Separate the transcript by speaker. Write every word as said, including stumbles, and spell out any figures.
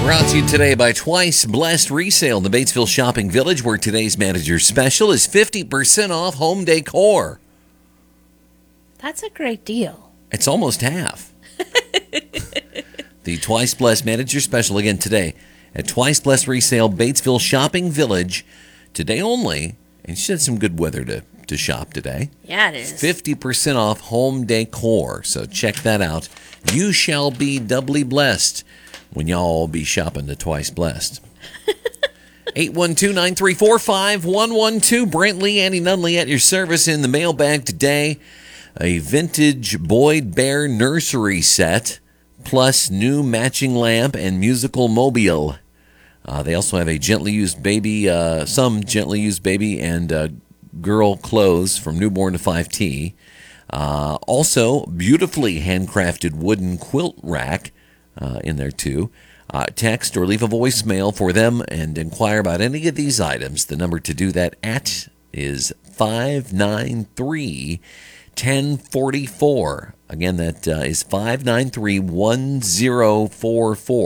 Speaker 1: Brought to you today by Twice Blessed Resale in the Batesville Shopping Village, where today's manager special is fifty percent off home decor.
Speaker 2: That's a great deal.
Speaker 1: It's almost half. The Twice Blessed Manager Special again today at Twice Blessed Resale, Batesville Shopping Village. Today only, and she had some good weather to, to shop today.
Speaker 2: Yeah, it is.
Speaker 1: fifty percent off home decor, so check that out. You shall be doubly blessed when y'all be shopping to Twice Blessed. eight one two, nine three four, five one one two. Brent Lee, Annie Nunley at your service in the mailbag today. A vintage Boyd Bear nursery set, plus new matching lamp and musical mobile. Uh, they also have a gently used baby, uh, some gently used baby and uh, girl clothes from newborn to five T. Uh, also, beautifully handcrafted wooden quilt rack uh, in there too. Uh, text or leave a voicemail for them and inquire about any of these items. The number to do that at is five nine three, one zero four four. Again, that uh, is five nine three, one zero four four.